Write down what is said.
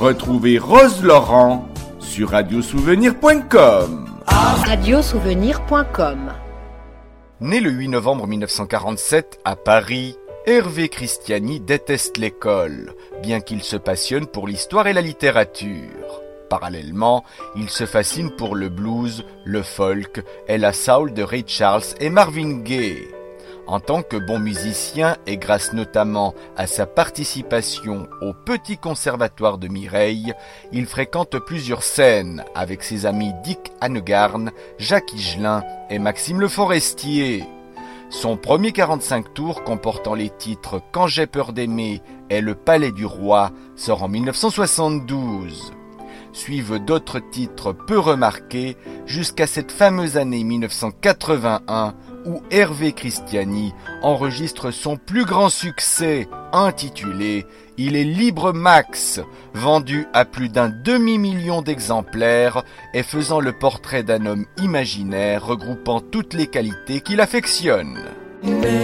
Retrouvez Rose Laurent sur radiosouvenir.com. Radiosouvenir.com. Né le 8 novembre 1947 à Paris, Hervé Christiani déteste l'école, bien qu'il se passionne pour l'histoire et la littérature. Parallèlement, il se fascine pour le blues, le folk et la soul de Ray Charles et Marvin Gaye. En tant que bon musicien et grâce notamment à sa participation au Petit Conservatoire de Mireille, il fréquente plusieurs scènes avec ses amis Dick Annegarn, Jacques Higelin et Maxime Le Forestier. Son premier 45 tours comportant les titres Quand j'ai peur d'aimer et Le Palais du Roi sort en 1972. Suivent d'autres titres peu remarqués jusqu'à cette fameuse année 1981 où Hervé Christiani enregistre son plus grand succès intitulé « Il est libre Max », vendu à plus d'un demi-million d'exemplaires et faisant le portrait d'un homme imaginaire regroupant toutes les qualités qu'il affectionne.